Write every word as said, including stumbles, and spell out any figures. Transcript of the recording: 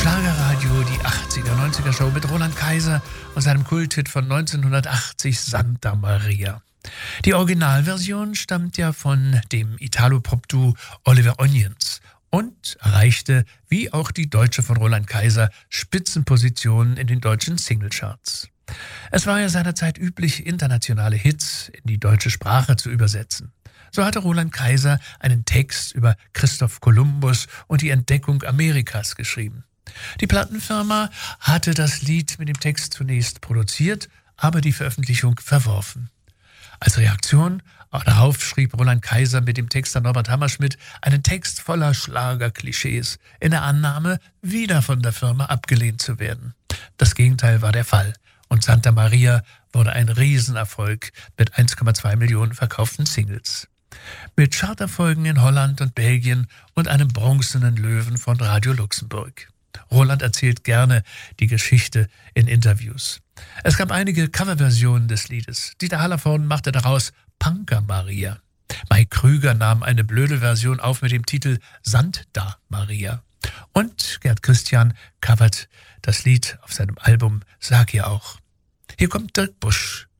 Schlagerradio, die achtziger, neunziger Show mit Roland Kaiser und seinem Kulthit von neunzehnhundertachtzig, Santa Maria. Die Originalversion stammt ja von dem Italo-Pop-Duo Oliver Onions und erreichte, wie auch die deutsche von Roland Kaiser, Spitzenpositionen in den deutschen Singlecharts. Es war ja seinerzeit üblich, internationale Hits in die deutsche Sprache zu übersetzen. So hatte Roland Kaiser einen Text über Christoph Kolumbus und die Entdeckung Amerikas geschrieben. Die Plattenfirma hatte das Lied mit dem Text zunächst produziert, aber die Veröffentlichung verworfen. Als Reaktion darauf schrieb Roland Kaiser mit dem Texter Norbert Hammerschmidt einen Text voller Schlagerklischees, in der Annahme, wieder von der Firma abgelehnt zu werden. Das Gegenteil war der Fall und Santa Maria wurde ein Riesenerfolg mit eins Komma zwei Millionen verkauften Singles. Mit Charterfolgen in Holland und Belgien und einem bronzenen Löwen von Radio Luxemburg. Roland erzählt gerne die Geschichte in Interviews. Es gab einige Coverversionen des Liedes. Dieter Hallervorden machte daraus Panka Maria. Mike Krüger nahm eine blöde Version auf mit dem Titel Santa Maria. Und Gerd Christian covert das Lied auf seinem Album Sag ja auch. Hier kommt Dirk Busch